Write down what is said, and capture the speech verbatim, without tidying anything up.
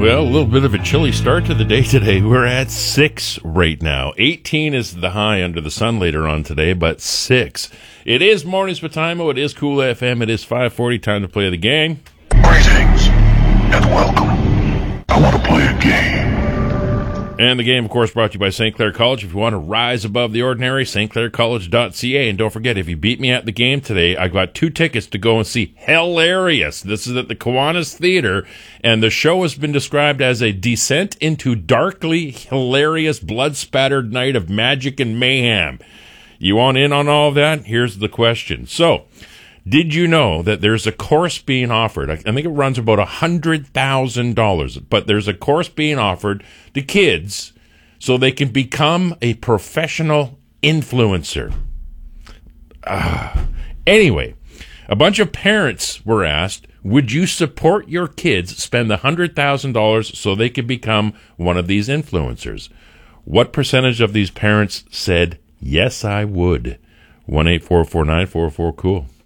Well, a little bit of a chilly start to the day today. We're at six right now. eighteen is the high under the sun later on today, but six. It is Mornings with Timo. It is Cool F M. It is five forty. Time to play the game. Greetings and welcome. I want to play a game. And the game, of course, brought to you by Saint Clair College. If you want to rise above the ordinary, st clair college dot c a. And don't forget, if you beat me at the game today, I got two tickets to go and see Hilarious. This is at the Kiwanis Theater, and the show has been described as a descent into darkly hilarious, blood-spattered night of magic and mayhem. You want in on all of that? Here's the question. So, did you know that there's a course being offered? I think it runs about one hundred thousand dollars, but there's a course being offered to kids so they can become a professional influencer. Uh, anyway, a bunch of parents were asked, would you support your kids spend one hundred thousand dollars so they could become one of these influencers? What percentage of these parents said, yes, I would? one eight four four nine four four cool.